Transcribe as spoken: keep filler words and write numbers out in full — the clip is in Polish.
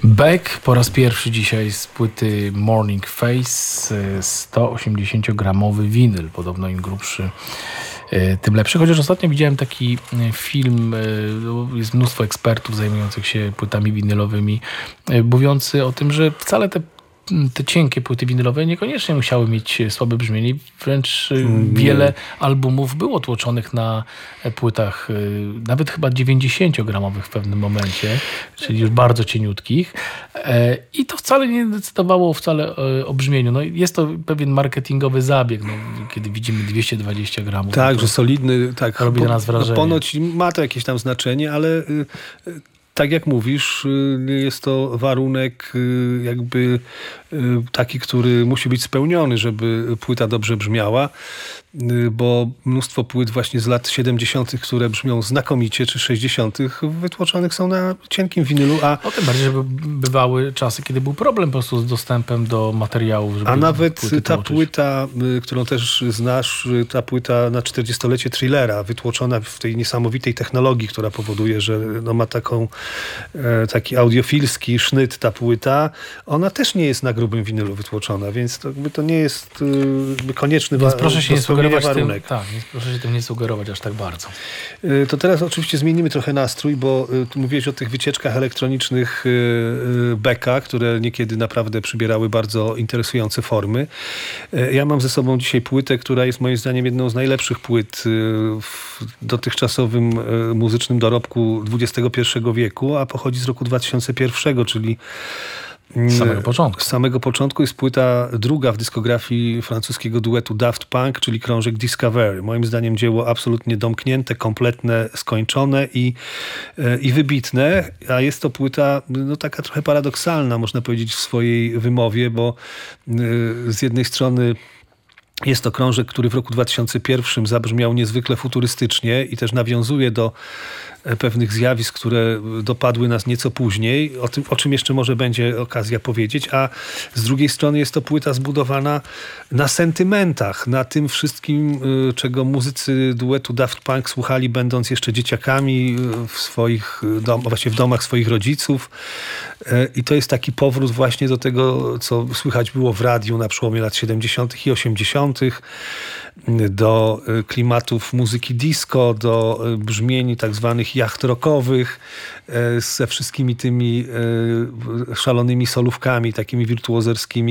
Beck po raz pierwszy dzisiaj z płyty Morning Face, sto osiemdziesiąt gramowy winyl, podobno im grubszy, tym lepszy. Chociaż ostatnio widziałem taki film, jest mnóstwo ekspertów zajmujących się płytami winylowymi, mówiący o tym, że wcale te te cienkie płyty winylowe niekoniecznie musiały mieć słabe brzmienie. Wręcz mm, wiele albumów było tłoczonych na płytach nawet chyba dziewięćdziesięciogramowych w pewnym momencie, czyli już bardzo cieniutkich. I to wcale nie decydowało wcale o brzmieniu. No, jest to pewien marketingowy zabieg, no, kiedy widzimy dwieście dwadzieścia gramów. Tak, że solidny, tak, robi na nas wrażenie. No, ponoć ma to jakieś tam znaczenie, ale tak jak mówisz, jest to warunek jakby taki, który musi być spełniony, żeby płyta dobrze brzmiała, bo mnóstwo płyt właśnie z lat siedemdziesiątych, które brzmią znakomicie, czy sześćdziesiątych, wytłoczonych są na cienkim winylu. A no tym bardziej, że bywały czasy, kiedy był problem po prostu z dostępem do materiałów. Żeby a nawet płyty ta tłoczyć. płyta, którą też znasz, ta płyta na czterdziestolecie Thrillera, wytłoczona w tej niesamowitej technologii, która powoduje, że no ma taką, taki audiofilski sznyt ta płyta, ona też nie jest na grubym winylu wytłoczona, więc to, jakby to nie jest jakby konieczny więc proszę się nie sugerować warunek. Tym, tak, więc proszę się tym nie sugerować aż tak bardzo. To teraz oczywiście zmienimy trochę nastrój, bo tu mówiłeś o tych wycieczkach elektronicznych Becka, które niekiedy naprawdę przybierały bardzo interesujące formy. Ja mam ze sobą dzisiaj płytę, która jest moim zdaniem jedną z najlepszych płyt w dotychczasowym muzycznym dorobku dwudziestego pierwszego wieku, a pochodzi z roku dwa tysiące pierwszego, czyli Z samego początku. Z samego początku jest płyta druga w dyskografii francuskiego duetu Daft Punk, czyli krążek Discovery. Moim zdaniem dzieło absolutnie domknięte, kompletne, skończone i, i wybitne, a jest to płyta no, taka trochę paradoksalna, można powiedzieć, w swojej wymowie, bo z jednej strony jest to krążek, który w roku dwa tysiące pierwszym zabrzmiał niezwykle futurystycznie i też nawiązuje do pewnych zjawisk, które dopadły nas nieco później, o tym, o czym jeszcze może będzie okazja powiedzieć, a z drugiej strony jest to płyta zbudowana na sentymentach, na tym wszystkim, czego muzycy duetu Daft Punk słuchali, będąc jeszcze dzieciakami w swoich dom, właśnie w domach swoich rodziców. I to jest taki powrót właśnie do tego, co słychać było w radiu na przełomie lat siedemdziesiątych i osiemdziesiątych, do klimatów muzyki disco, do brzmień tak zwanych jacht rockowych, ze wszystkimi tymi szalonymi solówkami, takimi wirtuozerskimi.